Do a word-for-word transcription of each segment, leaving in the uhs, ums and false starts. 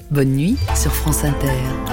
Bonne nuit sur France Inter.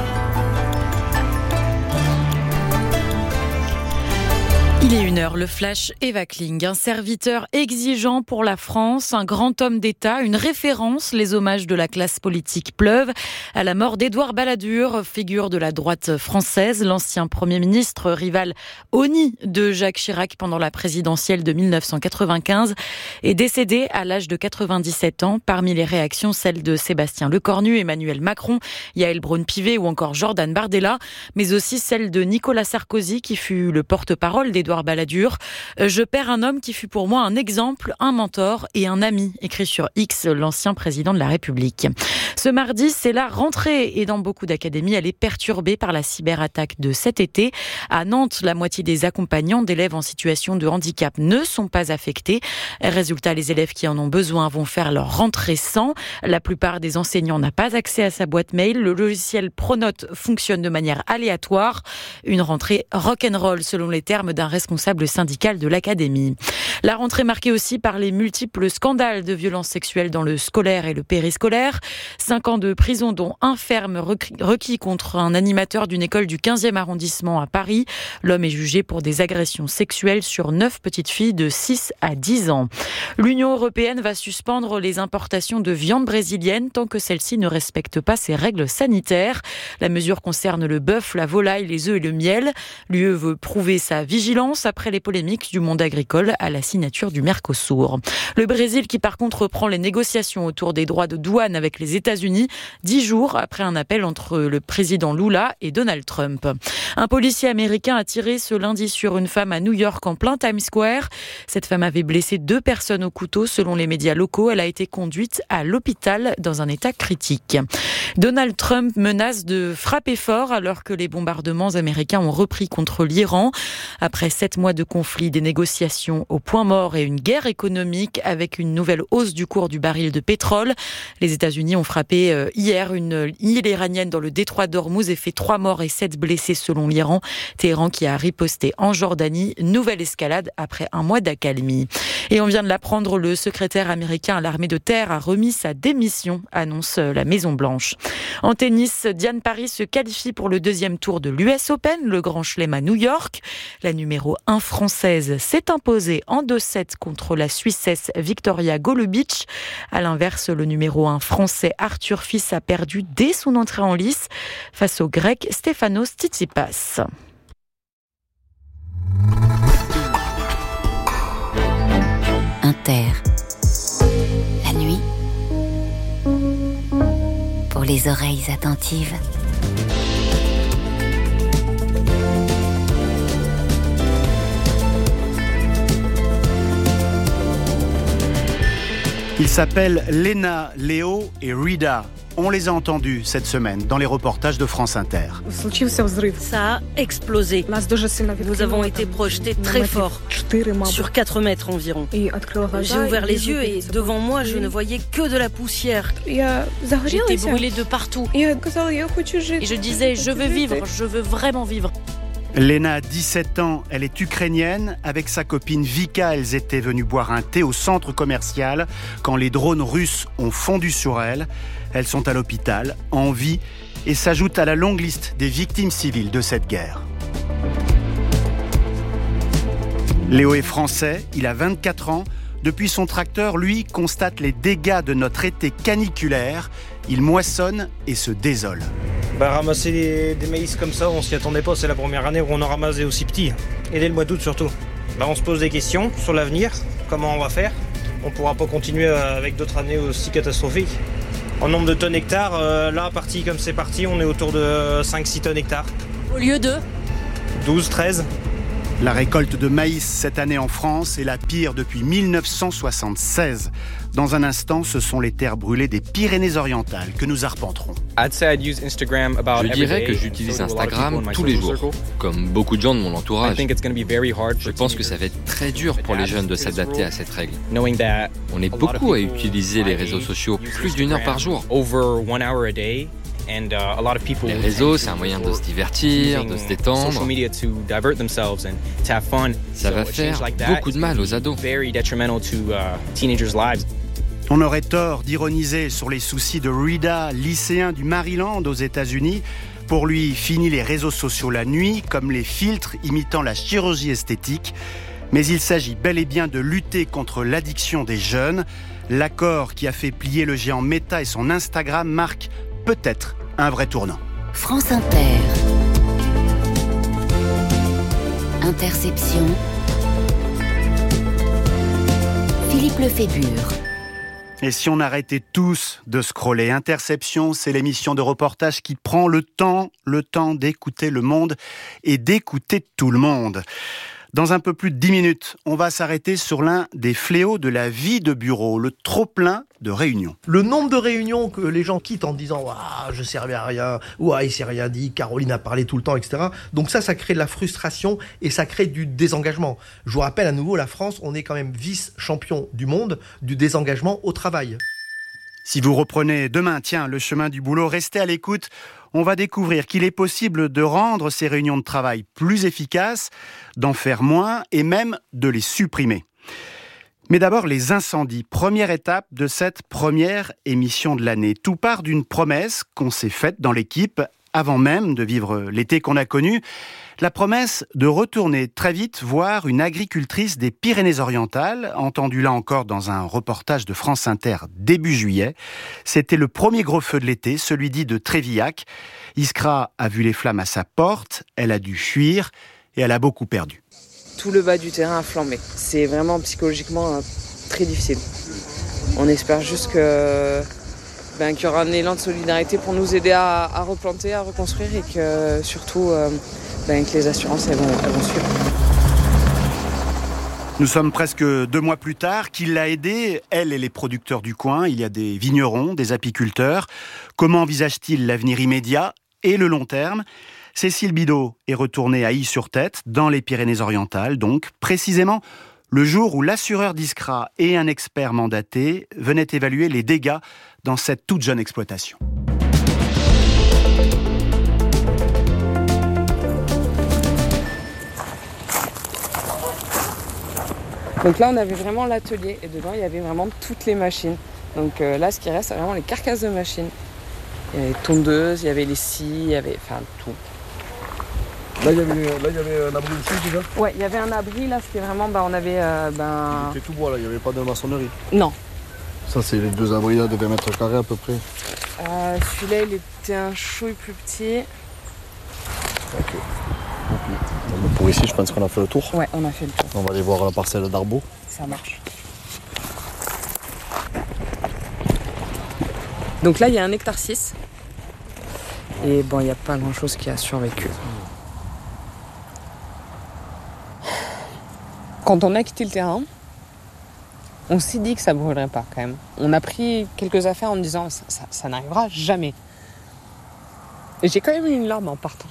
Il est une heure, le flash Eva Kling, un serviteur exigeant pour la France, un grand homme d'État, une référence. Les hommages de la classe politique pleuvent à la mort d'Édouard Balladur, figure de la droite française, l'ancien Premier ministre, rival honni de Jacques Chirac pendant la présidentielle de dix-neuf cent quatre-vingt-quinze, est décédé à l'âge de quatre-vingt-dix-sept ans. Parmi les réactions, celles de Sébastien Lecornu, Emmanuel Macron, Yael Braun-Pivet ou encore Jordan Bardella, mais aussi celle de Nicolas Sarkozy qui fut le porte-parole d'Édouard Balladur. Je perds un homme qui fut pour moi un exemple, un mentor et un ami, écrit sur X l'ancien président de la République. Ce mardi, c'est la rentrée et dans beaucoup d'académies, elle est perturbée par la cyberattaque de cet été. À Nantes, la moitié des accompagnants d'élèves en situation de handicap ne sont pas affectés. Résultat, les élèves qui en ont besoin vont faire leur rentrée sans. La plupart des enseignants n'ont pas accès à sa boîte mail. Le logiciel Pronote fonctionne de manière aléatoire. Une rentrée rock'n'roll selon les termes d'un responsable syndical de l'académie. La rentrée marquée aussi par les multiples scandales de violences sexuelles dans le scolaire et le périscolaire. Cinq ans de prison dont un ferme requis contre un animateur d'une école du quinzième arrondissement à Paris. L'homme est jugé pour des agressions sexuelles sur neuf petites filles de six à dix ans. L'Union européenne va suspendre les importations de viande brésilienne tant que celle-ci ne respecte pas ses règles sanitaires. La mesure concerne le bœuf, la volaille, les œufs et le miel. L'U E veut prouver sa vigilance après les polémiques du monde agricole à la signature du Mercosur. Le Brésil qui par contre reprend les négociations autour des droits de douane avec les États-Unis, dix jours après un appel entre le président Lula et Donald Trump. Un policier américain a tiré ce lundi sur une femme à New York en plein Times Square. Cette femme avait blessé deux personnes au couteau selon les médias locaux. Elle a été conduite à l'hôpital dans un état critique. Donald Trump menace de frapper fort alors que les bombardements américains ont repris contre l'Iran. Après sept mois de conflit, des négociations au point mort et une guerre économique avec une nouvelle hausse du cours du baril de pétrole. Les États-Unis ont frappé hier une île iranienne dans le détroit d'Ormuz et fait trois morts et sept blessés selon l'Iran. Téhéran qui a riposté en Jordanie. Nouvelle escalade après un mois d'accalmie. Et on vient de l'apprendre, le secrétaire américain à l'armée de terre a remis sa démission, annonce la Maison-Blanche. En tennis, Diane Paris se qualifie pour le deuxième tour de l'U S Open, le Grand Chelem à New York. La numéro un française s'est imposée en deux sept contre la Suissesse Victoria Golubic. À l'inverse, le numéro un français Arthur Fils a perdu dès son entrée en lice face au Grec Stefanos Tsitsipas. Inter. La nuit. Pour les oreilles attentives. Ils s'appellent Lena, Léo et Rida. On les a entendus cette semaine dans les reportages de France Inter. Ça a explosé. Nous avons été projetés très fort, sur quatre mètres environ. J'ai ouvert les yeux et devant moi, je ne voyais que de la poussière. J'étais brûlée de partout. Et je disais, je veux vivre, je veux vraiment vivre. Lena a dix-sept ans, elle est ukrainienne. Avec sa copine Vika, elles étaient venues boire un thé au centre commercial quand les drones russes ont fondu sur elles. Elles sont à l'hôpital, en vie, et s'ajoutent à la longue liste des victimes civiles de cette guerre. Léo est français, il a vingt-quatre ans. Depuis son tracteur, lui, constate les dégâts de notre été caniculaire. Il moissonne et se désole. Bah, ramasser des, des maïs comme ça, on s'y attendait pas. C'est la première année où on en ramassait aussi petit. Et dès le mois d'août surtout. Bah, on se pose des questions sur l'avenir. Comment on va faire ? On pourra pas continuer avec d'autres années aussi catastrophiques. En nombre de tonnes hectares, euh, là, parti comme c'est parti, on est autour de cinq six tonnes hectares. Au lieu de douze, treize. La récolte de maïs cette année en France est la pire depuis dix-neuf cent soixante-seize. Dans un instant, ce sont les terres brûlées des Pyrénées-Orientales que nous arpenterons. Je dirais que j'utilise Instagram tous les jours, comme beaucoup de gens de mon entourage. Je pense que ça va être très dur pour les jeunes de s'adapter à cette règle. On est beaucoup à utiliser les réseaux sociaux plus d'une heure par jour. Les réseaux, c'est un moyen de se divertir, de se détendre. Ça va faire beaucoup de mal aux ados. On aurait tort d'ironiser sur les soucis de Rida, lycéen du Maryland aux États-Unis. Pour lui, fini les réseaux sociaux la nuit, comme les filtres imitant la chirurgie esthétique. Mais il s'agit bel et bien de lutter contre l'addiction des jeunes. L'accord qui a fait plier le géant Meta et son Instagram marque peut-être un vrai tournant. France Inter. Interception. Philippe Lefébure. Et si on arrêtait tous de scroller? Interception, c'est l'émission de reportage qui prend le temps, le temps d'écouter le monde et d'écouter tout le monde. Dans un peu plus de dix minutes, on va s'arrêter sur l'un des fléaux de la vie de bureau, le trop-plein de réunions. Le nombre de réunions que les gens quittent en disant « Ah, je servais à rien » ou « Ah, il s'est rien dit, Caroline a parlé tout le temps, et cetera » Donc ça, ça crée de la frustration et ça crée du désengagement. Je vous rappelle à nouveau, la France, on est quand même vice-champion du monde du désengagement au travail. Si vous reprenez demain, tiens, le chemin du boulot, restez à l'écoute. On va découvrir qu'il est possible de rendre ces réunions de travail plus efficaces, d'en faire moins et même de les supprimer. Mais d'abord, les incendies. Première étape de cette première émission de l'année. Tout part d'une promesse qu'on s'est faite dans l'équipe avant même de vivre l'été qu'on a connu. La promesse de retourner très vite voir une agricultrice des Pyrénées-Orientales, entendue là encore dans un reportage de France Inter début juillet. C'était le premier gros feu de l'été, celui dit de Trévillac. Iskra a vu les flammes à sa porte, elle a dû fuir et elle a beaucoup perdu. Tout le bas du terrain a flambé. C'est vraiment psychologiquement euh, très difficile. On espère juste que, ben, qu'il y aura un élan de solidarité pour nous aider à, à replanter, à reconstruire et que surtout euh, ben, que les assurances elles vont, elles vont suivre. Nous sommes presque deux mois plus tard. Qui l'a aidé? Elle et les producteurs du coin. Il y a des vignerons, des apiculteurs. Comment envisage-t-il l'avenir immédiat et le long terme? Cécile Bidot est retournée à Ille-sur-Tête, dans les Pyrénées-Orientales, donc précisément le jour où l'assureur d'Iskra et un expert mandaté venaient évaluer les dégâts dans cette toute jeune exploitation. Donc là, on avait vraiment l'atelier et dedans, il y avait vraiment toutes les machines. Donc euh, là, ce qui reste, c'est vraiment les carcasses de machines. Il y avait les tondeuses, il y avait les scies, il y avait enfin tout. Là, il y avait, là, il y avait un abri aussi déjà? Ouais, il y avait un abri, là, c'était vraiment, bah, on avait... Euh, ben... C'était tout bois, là, il n'y avait pas de maçonnerie? Non. Ça, c'est les deux abris, là, de vingt mètres carrés à peu près? euh, Celui-là, il était un chouille plus petit. Ok. Donc, pour ici, je pense qu'on a fait le tour. Ouais, on a fait le tour. On va aller voir la parcelle d'Arbaud. Ça marche. Donc là, il y a un hectare six. Et bon, il n'y a pas grand-chose qui a survécu. Quand on a quitté le terrain, on s'est dit que ça ne brûlerait pas quand même. On a pris quelques affaires en me disant ça, ça, ça n'arrivera jamais. Et j'ai quand même eu une larme en partant.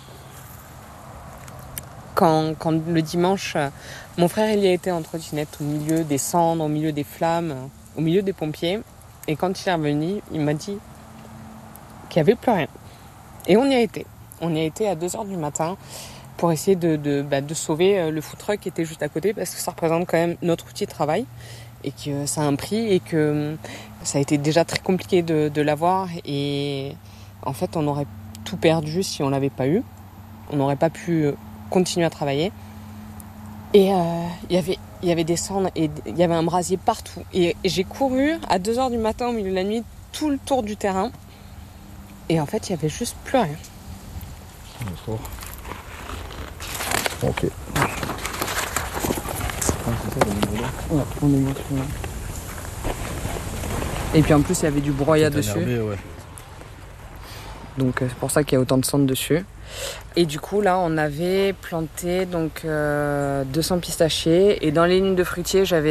Quand, quand le dimanche, mon frère il y a été en trottinette au milieu des cendres, au milieu des flammes, au milieu des pompiers. Et quand il est revenu, il m'a dit qu'il n'y avait plus rien. Et on y a été. On y a été à deux heures du matin pour essayer de, de, bah, de sauver le food truck qui était juste à côté parce que ça représente quand même notre outil de travail et que ça a un prix et que ça a été déjà très compliqué de, de l'avoir et en fait on aurait tout perdu si on l'avait pas eu. On n'aurait pas pu continuer à travailler. Et il euh, y avait il y avait des cendres et il y avait un brasier partout. Et, et j'ai couru à deux heures du matin au milieu de la nuit tout le tour du terrain. Et en fait, il n'y avait juste plus rien. D'accord. Ok. Ouais, on est monté là. Et puis en plus, il y avait du broyat dessus. Énervé, ouais. Donc c'est pour ça qu'il y a autant de cendres dessus. Et du coup, là, on avait planté donc euh, deux cents pistachiers. Et dans les lignes de fruitiers, j'avais